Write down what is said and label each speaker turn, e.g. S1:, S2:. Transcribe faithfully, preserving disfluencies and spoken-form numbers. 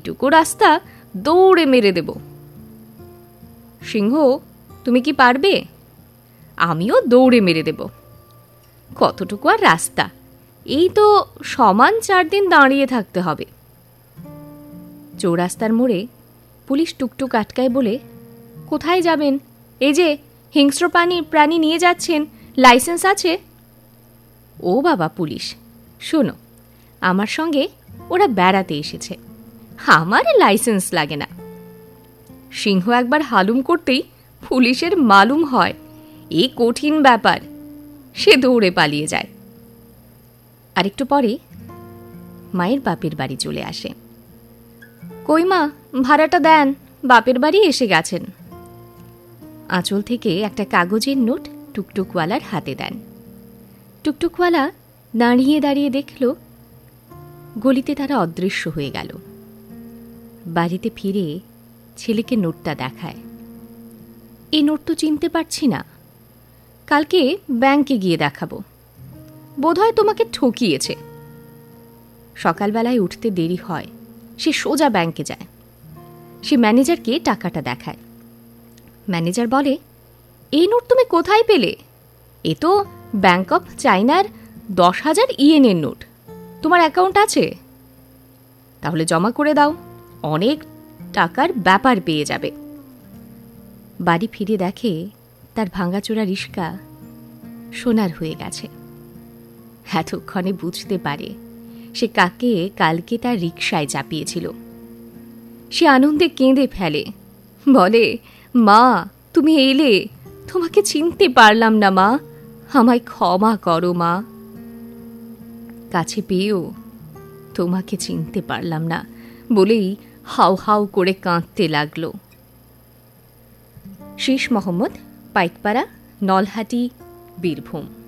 S1: এইটুকু রাস্তা দৌড়ে মেরে দেব। সিংহ, তুমি কি পারবে? আমিও দৌড়ে মেরে দেব। কতটুকু আর রাস্তা, এই তো সমান চার দিন দাঁড়িয়ে থাকতে হবে। চৌরাস্তার মোড়ে পুলিশ টুকটুক আটকায় বলে, কোথায় যাবেন? এই যে হিংস্র প্রাণী প্রাণী নিয়ে যাচ্ছেন, লাইসেন্স আছে? ও বাবা পুলিশ, শোনো, আমার সঙ্গে ওরা বেড়াতে এসেছে, আমার লাইসেন্স লাগে না। সিংহ একবার হালুম করতেই পুলিশের মালুম হয় এ কঠিন ব্যাপার, সে দৌড়ে পালিয়ে যায়। আরেকটু পরে মায়ের বাপের বাড়ি চলে আসে। কই মা, ভাড়াটা দেন, বাপের বাড়ি এসে গেছেন। আঁচল থেকে একটা কাগজের নোট টুকটুকওয়ালার হাতে দেন। টুকটুকওয়ালা দাঁড়িয়ে দাঁড়িয়ে দেখল গলিতে তারা অদৃশ্য হয়ে গেল। বাড়িতে ফিরে ছেলেকে নোটটা দেখায়। এই নোট তো চিনতে পারছি না, কালকে ব্যাংকে গিয়ে দেখাবো, বোধহয় তোমাকে ঠকিয়েছে। সকালবেলায় উঠতে দেরি হয়, সে সোজা ব্যাংকে যায়। সে ম্যানেজারকে টাকাটা দেখায়। ম্যানেজার বলে, এই নোট তুমি কোথায় পেলে? এ তো ব্যাংক অফ চায়নার দশ হাজার ইয়েনের নোট, তোমার অ্যাকাউন্ট আছে? তাহলে জমা করে দাও, অনেক টাকার ব্যাপার পেয়ে যাবে। বাড়ি ফিরে দেখে তার ভাঙাচোরা রিস্কা সোনার হয়ে গেছে। এতক্ষণে বুঝতে পারে সে কাকে কালকে তার রিকশায় চাপিয়েছিল। সে আনন্দে কেঁদে ফেলে, বলে, মা তুমি এলে, তোমাকে চিনতে পারলাম না মা, আমায় ক্ষমা করো মা। কাছে পেয়েও তোমাকে চিনতে পারলাম না বলেই হাউ হাউ করে কাঁদতে লাগলো। শীষ মোহাম্মদ, পাইকপাড়া, নলহাটি, বীরভূম।